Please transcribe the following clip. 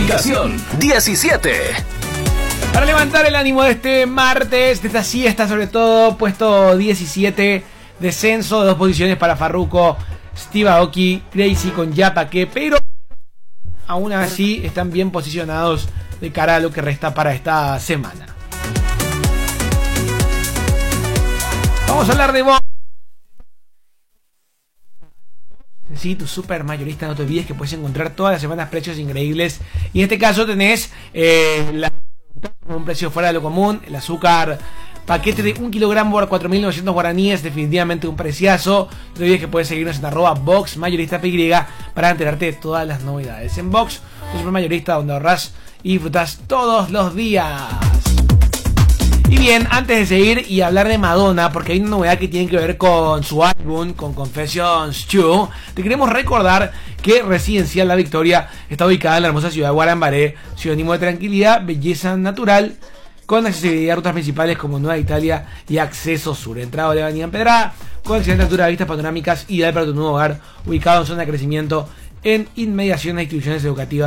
Ubicación 17. Para levantar el ánimo de este martes, de esta siesta sobre todo, puesto 17, descenso de 2 posiciones para Farruko, Steve Aoki, Crazy con Yapaque, pero aún así están bien posicionados de cara a lo que resta para esta semana. Vamos a hablar de Vox. Sí, tu super mayorista, no te olvides que puedes encontrar todas las semanas precios increíbles. Y en este caso tenés un precio fuera de lo común. El azúcar paquete de 1 kilogramo por 4.900 guaraníes, definitivamente un preciazo. No te olvides que puedes seguirnos en @Vox Mayorista PY para enterarte de todas las novedades. En Vox, tu super mayorista, donde ahorrás y disfrutás todos los días. Y bien, antes de seguir y hablar de Madonna, porque hay una novedad que tiene que ver con su álbum, con Confessions 2, te queremos recordar que Residencial La Victoria está ubicada en la hermosa ciudad de Guarambaré, sinónimo de tranquilidad, belleza natural, con accesibilidad a rutas principales como Nueva Italia y Acceso Sur. Entrada de Avenida Empedrada, con excelente altura, vistas panorámicas, ideal para tu nuevo hogar, ubicado en zona de crecimiento, en inmediaciones de instituciones educativas.